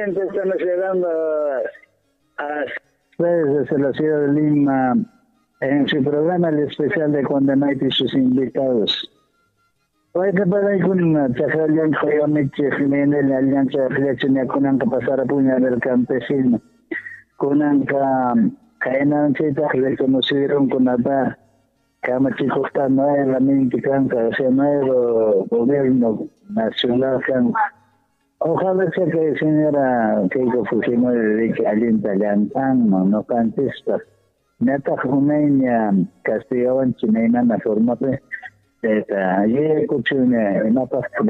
Exactamente, estamos llegando a desde la ciudad de Lima en su programa el especial de Condamait y sus invitados. Hoy te para con Tacalian Coyomichi Jiménez, la Alianza de Flexión y Kunanka Pasara Puña del Campesino. Kunanka Kainan Chita, reconocieron con Nata, Kamachico está nuevamente canca, o sea, nuevo gobierno nacional can. Ojalá sea que señora Keiko Fujimori dedique a Alienta Llantán, no cantista. Neta Jumeña Castigaban Chimena na forma de ayer escuché una parte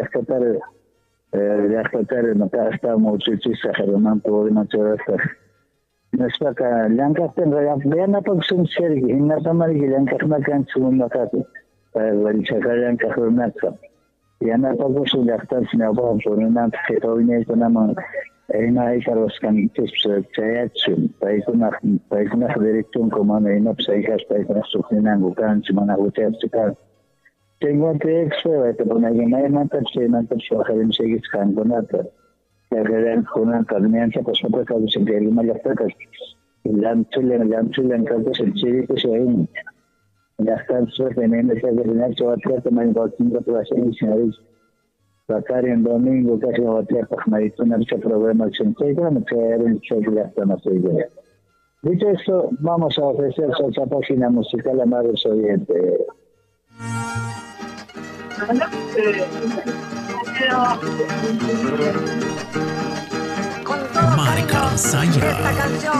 de no está mucho chiste Germán por no te no está acá Lanka tendrá vean a producción serie en la tamari Lanka no can segundo caso para el chacar Lanka Jornata y ana poco su gastar sin abajo por una que hoy no es una mano en hay cargos canitos chayachum país una dirección como no se hijas país una sufriendo can semana hotel tengo que extra te pone que no mata se mata se baja en seguir con nada que real con una carnianza pues otra cosa se que más las tacas la chula en casa se chile que se hay ya están suertamente que de hecho va a tratar también con otra situación y sacar en domingo casi va a tratar para marituna mucho problema sin que no que era el cheque ya está más idea. Dicho esto, vamos a ofrecer esa página musical a Madres Oriente. Marca Saya.